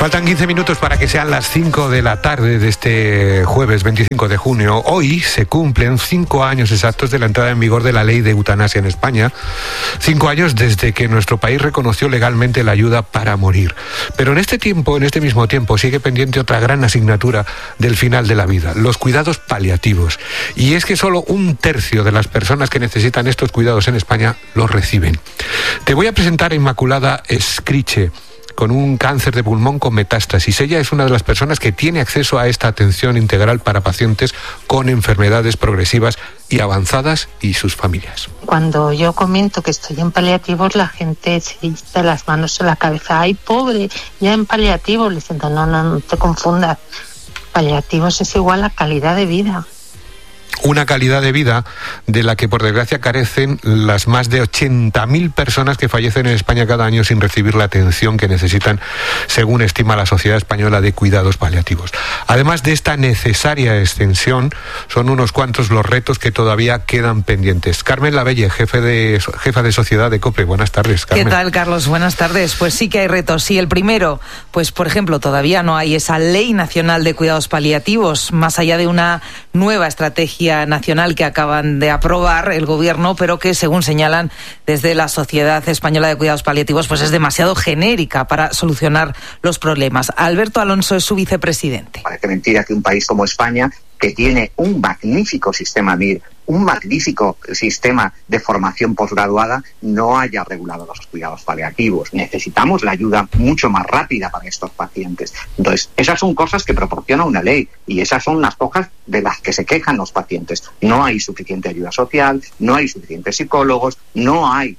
Faltan 15 minutos para que sean las 5 de la tarde de este jueves 25 de junio. Hoy se cumplen 5 años exactos de la entrada en vigor de la ley de eutanasia en España. 5 años desde que nuestro país reconoció legalmente la ayuda para morir. Pero en este mismo tiempo, sigue pendiente otra gran asignatura del final de la vida, los cuidados paliativos. Y es que solo 1/3 de las personas que necesitan estos cuidados en España los reciben. Te voy a presentar a Inmaculada Escriche, con un cáncer de pulmón con metástasis. Ella es una de las personas que tiene acceso a esta atención integral para pacientes con enfermedades progresivas y avanzadas y sus familias. Cuando yo comento que estoy en paliativos, la gente se echa las manos en la cabeza. ¡Ay, pobre! Ya en paliativos. Le dicen, no te confundas. Paliativos es igual a calidad de vida. Una calidad de vida de la que, por desgracia, carecen las más de 80.000 personas que fallecen en España cada año sin recibir la atención que necesitan, según estima la Sociedad Española de Cuidados Paliativos. Además de esta necesaria extensión, son unos cuantos los retos que todavía quedan pendientes. Carmen Lavelle, jefa de Sociedad de COPE. Buenas tardes, Carmen. ¿Qué tal, Carlos? Buenas tardes. Pues sí que hay retos. Sí, el primero, pues por ejemplo, todavía no hay esa Ley Nacional de Cuidados Paliativos, más allá de una nueva estrategia nacional que acaban de aprobar el gobierno, pero que, según señalan desde la Sociedad Española de Cuidados Paliativos, pues es demasiado genérica para solucionar los problemas. Alberto Alonso es su vicepresidente. Parece mentira que un país como España, que tiene un magnífico sistema MIR, un magnífico sistema de formación posgraduada, no haya regulado los cuidados paliativos. Necesitamos la ayuda mucho más rápida para estos pacientes. Entonces, esas son cosas que proporciona una ley y esas son las cosas de las que se quejan los pacientes. No hay suficiente ayuda social, no hay suficientes psicólogos, no hay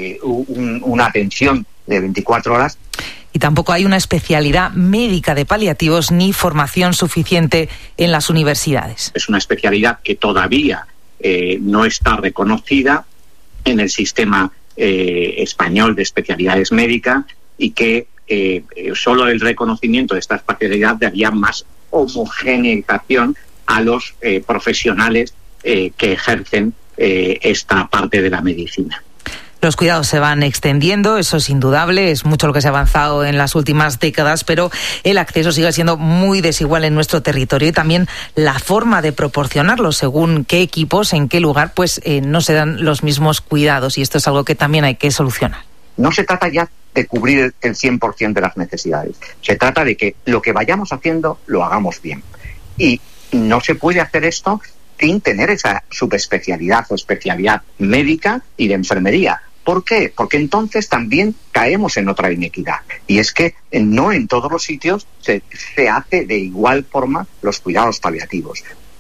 una atención de 24 horas. Y tampoco hay una especialidad médica de paliativos ni formación suficiente en las universidades. Es una especialidad que todavía no está reconocida en el sistema español de especialidades médicas y que solo el reconocimiento de esta especialidad daría más homogeneización a los profesionales que ejercen esta parte de la medicina. Los cuidados se van extendiendo, eso es indudable, es mucho lo que se ha avanzado en las últimas décadas, pero el acceso sigue siendo muy desigual en nuestro territorio y también la forma de proporcionarlo, según qué equipos, en qué lugar, pues no se dan los mismos cuidados y esto es algo que también hay que solucionar. No se trata ya de cubrir el 100% de las necesidades, se trata de que lo que vayamos haciendo lo hagamos bien. Y no se puede hacer esto sin tener esa subespecialidad o especialidad médica y de enfermería. ¿Por qué? Porque entonces también caemos en otra inequidad. Y es que no en todos los sitios se hace de igual forma los cuidados paliativos.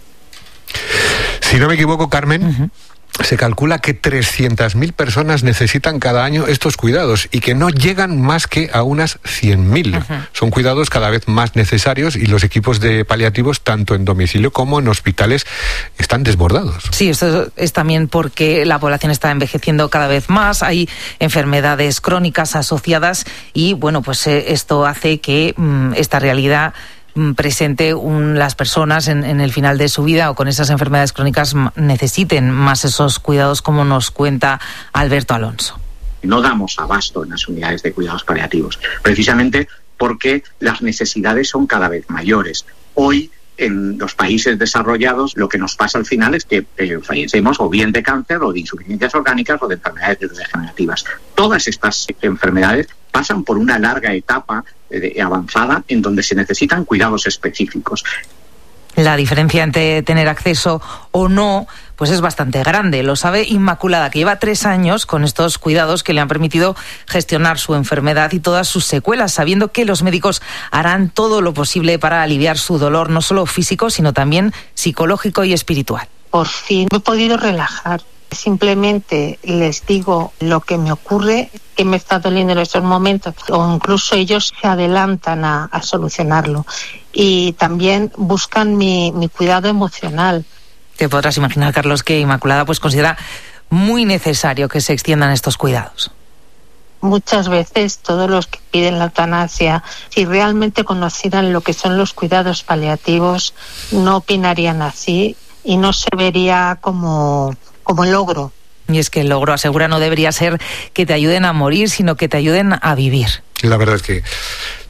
Si no me equivoco, Carmen, se calcula que 300.000 personas necesitan cada año estos cuidados y que no llegan más que a unas 100.000. Son cuidados cada vez más necesarios y los equipos de paliativos, tanto en domicilio como en hospitales, están desbordados. Sí, esto es también porque la población está envejeciendo cada vez más, hay enfermedades crónicas asociadas y, bueno, pues esto hace que esta realidad presente las personas en el final de su vida o con esas enfermedades crónicas necesiten más esos cuidados, como nos cuenta Alberto Alonso. No damos abasto en las unidades de cuidados paliativos, precisamente porque las necesidades son cada vez mayores. Hoy, en los países desarrollados, lo que nos pasa al final es que fallecemos o bien de cáncer o de insuficiencias orgánicas o de enfermedades degenerativas. Todas estas enfermedades pasan por una larga etapa avanzada en donde se necesitan cuidados específicos. La diferencia entre tener acceso o no, pues es bastante grande. Lo sabe Inmaculada, que lleva 3 años con estos cuidados que le han permitido gestionar su enfermedad y todas sus secuelas, sabiendo que los médicos harán todo lo posible para aliviar su dolor, no solo físico, sino también psicológico y espiritual. Por fin me he podido relajar. Simplemente les digo lo que me ocurre, que me está doliendo en estos momentos, o incluso ellos se adelantan a solucionarlo. Y también buscan mi cuidado emocional. Te podrás imaginar, Carlos, que Inmaculada pues considera muy necesario que se extiendan estos cuidados. Muchas veces todos los que piden la eutanasia, si realmente conocieran lo que son los cuidados paliativos, no opinarían así y no se vería como logro. Y es que el logro, asegura, no debería ser que te ayuden a morir, sino que te ayuden a vivir. La verdad es que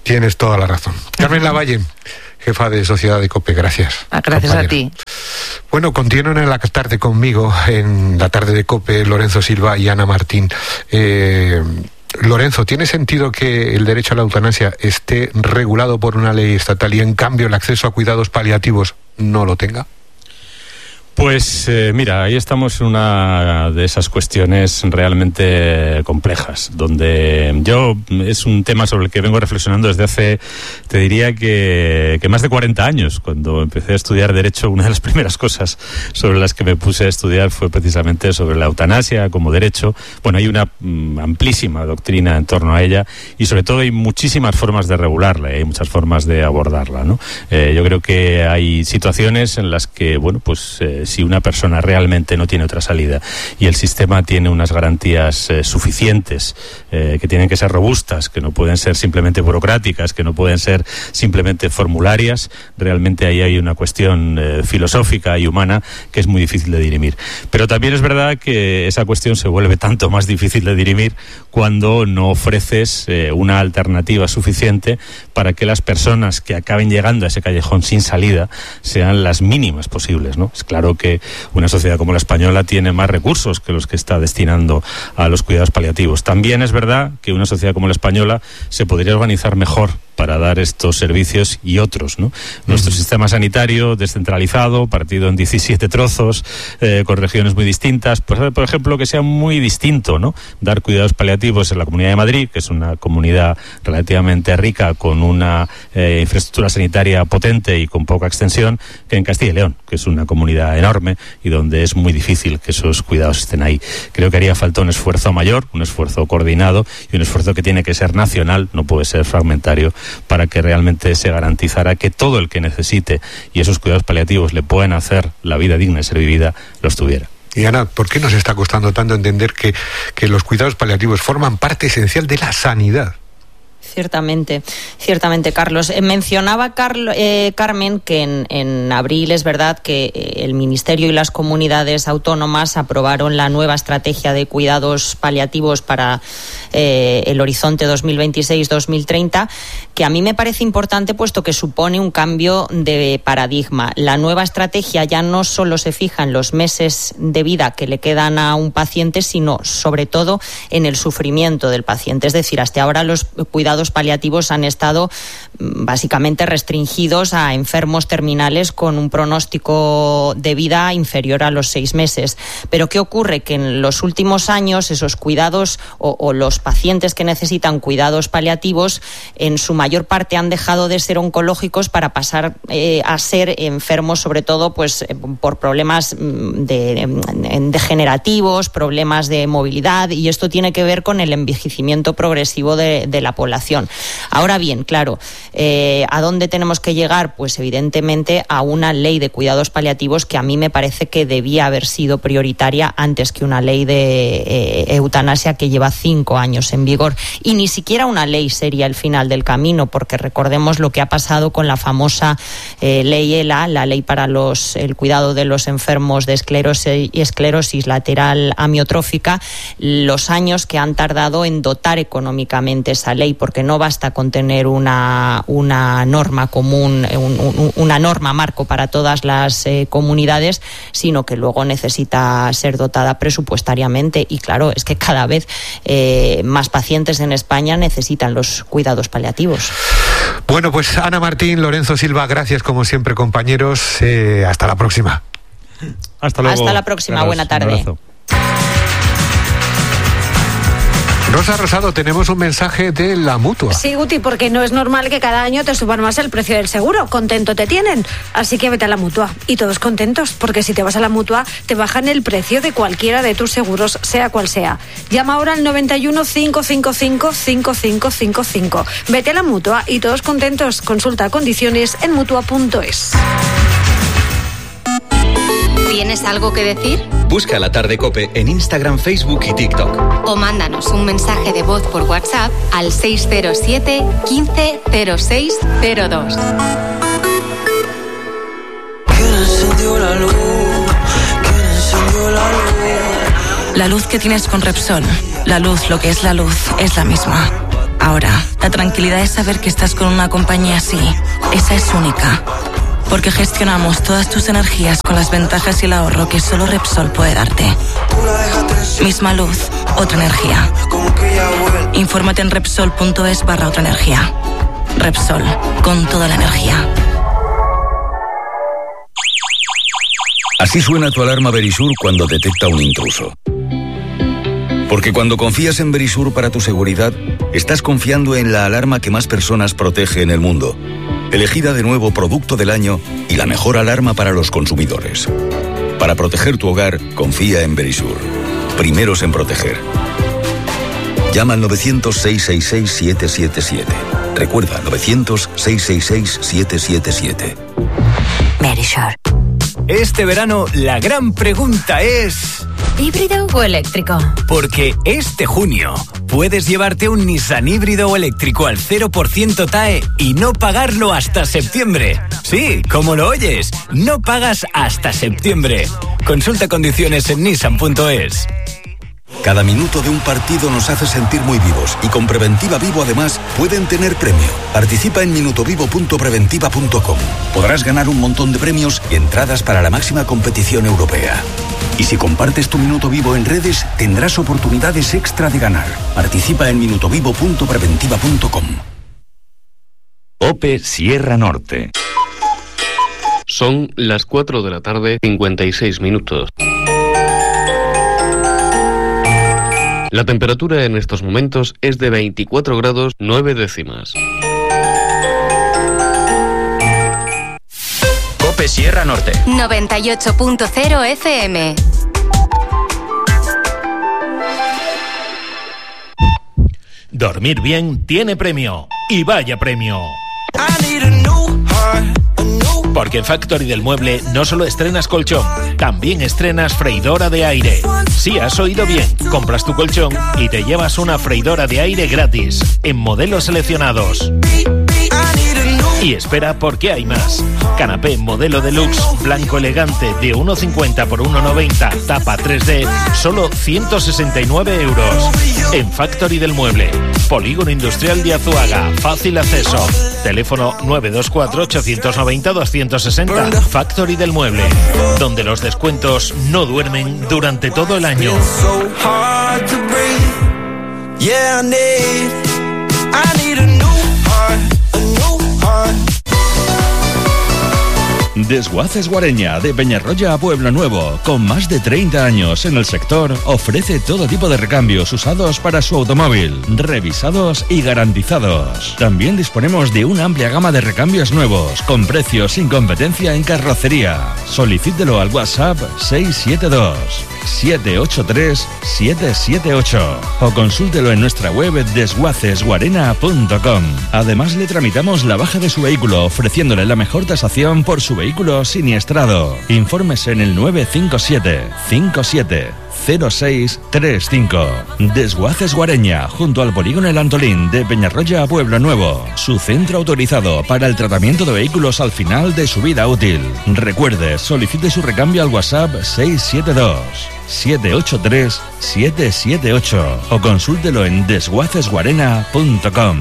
Tienes toda la razón. Carmen Lavalle, jefa de Sociedad de COPE, gracias. Gracias compañera. A ti. Bueno, continúan en la tarde conmigo, en la tarde de COPE, Lorenzo Silva y Ana Martín. Lorenzo, ¿tiene sentido que el derecho a la eutanasia esté regulado por una ley estatal y en cambio el acceso a cuidados paliativos no lo tenga? Pues mira, ahí estamos en una de esas cuestiones realmente complejas, donde es un tema sobre el que vengo reflexionando desde hace, te diría que más de 40 años. Cuando empecé a estudiar Derecho, una de las primeras cosas sobre las que me puse a estudiar fue precisamente sobre la eutanasia como derecho. Bueno, hay una amplísima doctrina en torno a ella y sobre todo hay muchísimas formas de regularla, hay muchas formas de abordarla, ¿no? Yo creo que hay situaciones en las que, bueno, pues si una persona realmente no tiene otra salida y el sistema tiene unas garantías suficientes, que tienen que ser robustas, que no pueden ser simplemente burocráticas, que no pueden ser simplemente formularias, realmente ahí hay una cuestión filosófica y humana que es muy difícil de dirimir. Pero también es verdad que esa cuestión se vuelve tanto más difícil de dirimir cuando no ofreces una alternativa suficiente para que las personas que acaben llegando a ese callejón sin salida sean las mínimas posibles, ¿no? Es claro que una sociedad como la española tiene más recursos que los que está destinando a los cuidados paliativos. También es verdad que una sociedad como la española se podría organizar mejor para dar estos servicios y otros, ¿no? Nuestro sistema sanitario descentralizado, partido en 17 trozos, con regiones muy distintas, pues por ejemplo que sea muy distinto, ¿no? Dar cuidados paliativos en la Comunidad de Madrid, que es una comunidad relativamente rica con una infraestructura sanitaria potente y con poca extensión, que en Castilla y León, que es una comunidad enorme y donde es muy difícil que esos cuidados estén ahí. Creo que haría falta un esfuerzo mayor, un esfuerzo coordinado y un esfuerzo que tiene que ser nacional, no puede ser fragmentario, para que realmente se garantizara que todo el que necesite y esos cuidados paliativos le puedan hacer la vida digna de ser vivida, los tuviera. Y Ana, ¿por qué nos está costando tanto entender que los cuidados paliativos forman parte esencial de la sanidad? Ciertamente, Carlos. Mencionaba Carmen que en abril es verdad que el Ministerio y las comunidades autónomas aprobaron la nueva estrategia de cuidados paliativos para el horizonte 2026-2030, que a mí me parece importante puesto que supone un cambio de paradigma. La nueva estrategia ya no solo se fija en los meses de vida que le quedan a un paciente, sino sobre todo en el sufrimiento del paciente. Es decir, hasta ahora los cuidados paliativos han estado básicamente restringidos a enfermos terminales con un pronóstico de vida inferior a los 6 meses. Pero ¿qué ocurre? Que en los últimos años esos cuidados o los pacientes que necesitan cuidados paliativos en su mayor parte han dejado de ser oncológicos para pasar a ser enfermos sobre todo pues por problemas degenerativos, problemas de movilidad, y esto tiene que ver con el envejecimiento progresivo de la población. Ahora bien, claro, ¿a dónde tenemos que llegar? Pues evidentemente a una ley de cuidados paliativos que a mí me parece que debía haber sido prioritaria antes que una ley de eutanasia que lleva 5 años en vigor. Y ni siquiera una ley sería el final del camino, porque recordemos lo que ha pasado con la famosa ley ELA, la ley para el cuidado de los enfermos de esclerosis lateral amiotrófica, los años que han tardado en dotar económicamente esa ley, porque no basta con tener una norma común, una norma marco para todas las comunidades, sino que luego necesita ser dotada presupuestariamente. Y claro, es que cada vez más pacientes en España necesitan los cuidados paliativos. Bueno, pues Ana Martín, Lorenzo Silva, gracias como siempre, compañeros. Hasta la próxima. Hasta luego. Hasta la próxima. Carlos, buena tarde. Rosa Rosado, tenemos un mensaje de la Mutua. Sí, Guti, porque no es normal que cada año te suban más el precio del seguro. Contento te tienen. Así que vete a la Mutua. Y todos contentos, porque si te vas a la Mutua, te bajan el precio de cualquiera de tus seguros, sea cual sea. Llama ahora al 91 555 5555. Vete a la Mutua y todos contentos. Consulta condiciones en Mutua.es. ¿Tienes algo que decir? Busca La Tarde COPE en Instagram, Facebook y TikTok. O mándanos un mensaje de voz por WhatsApp al 607 15 06 02. La luz que tienes con Repsol, la luz, lo que es la luz, es la misma. Ahora, la tranquilidad de saber que estás con una compañía así, esa es única. Porque gestionamos todas tus energías con las ventajas y el ahorro que solo Repsol puede darte. Misma luz, otra energía. Infórmate en Repsol.es/otra energía. Repsol, con toda la energía. Así suena tu alarma Verisur cuando detecta un intruso. Porque cuando confías en Verisur para tu seguridad, estás confiando en la alarma que más personas protege en el mundo. Elegida de nuevo Producto del Año y la mejor alarma para los consumidores. Para proteger tu hogar, confía en Verisur. Primeros en proteger. Llama al 900-666-777. Recuerda, 900-666-777. Verisur. Este verano, la gran pregunta es... ¿híbrido o eléctrico? Porque este junio puedes llevarte un Nissan híbrido o eléctrico al 0% TAE y no pagarlo hasta septiembre. Sí, como lo oyes, no pagas hasta septiembre. Consulta condiciones en nissan.es. Cada minuto de un partido nos hace sentir muy vivos y con Preventiva Vivo además pueden tener premio. Participa en minutovivo.preventiva.com. Podrás ganar un montón de premios y entradas para la máxima competición europea. Y si compartes tu Minuto Vivo en redes, tendrás oportunidades extra de ganar. Participa en minutovivo.preventiva.com. OPE Sierra Norte. Son las 4 de la tarde, 56 minutos. La temperatura en estos momentos es de 24 grados 9 décimas. COPE Sierra Norte 98.0 FM. Dormir bien tiene premio. Y vaya premio. Porque en Factory del Mueble no solo estrenas colchón, también estrenas freidora de aire. Sí, has oído bien. Compras tu colchón y te llevas una freidora de aire gratis en modelos seleccionados. Y espera, porque hay más. Canapé modelo deluxe, blanco elegante de 1,50 por 1,90, tapa 3D, solo 169 euros. En Factory del Mueble, Polígono Industrial de Azuaga, fácil acceso. Teléfono 924-890-260. Factory del Mueble, donde los descuentos no duermen durante todo el año. Desguaces Guareña, de Peñarroya a Pueblo Nuevo, con más de 30 años en el sector, ofrece todo tipo de recambios usados para su automóvil, revisados y garantizados. También disponemos de una amplia gama de recambios nuevos, con precios sin competencia en carrocería. Solicítelo al WhatsApp 672-783-778 o consúltelo en nuestra web desguacesguarena.com. Además, le tramitamos la baja de su vehículo, ofreciéndole la mejor tasación por su vehículo siniestrado. Infórmese en el 957-570635. Desguaces Guareña, junto al Polígono El Antolín de Peñarroya a Pueblo Nuevo. Su centro autorizado para el tratamiento de vehículos al final de su vida útil. Recuerde, solicite su recambio al WhatsApp 672-783-778 o consúltelo en desguacesguarena.com.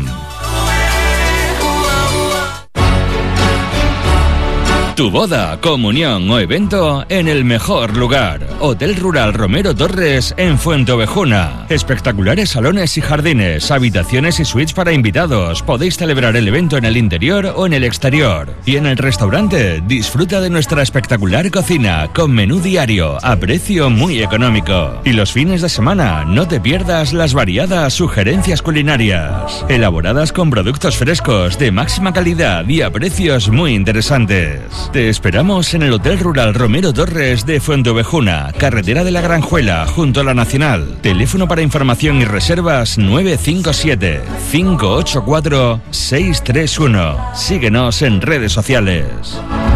Tu boda, comunión o evento en el mejor lugar. Hotel Rural Romero Torres en Fuenteovejuna. Espectaculares salones y jardines, habitaciones y suites para invitados. Podéis celebrar el evento en el interior o en el exterior. Y en el restaurante, disfruta de nuestra espectacular cocina con menú diario a precio muy económico. Y los fines de semana, no te pierdas las variadas sugerencias culinarias, elaboradas con productos frescos de máxima calidad y a precios muy interesantes. Te esperamos en el Hotel Rural Romero Torres de Fuenteovejuna, carretera de la Granjuela, junto a la Nacional. Teléfono para información y reservas 957-584-631. Síguenos en redes sociales.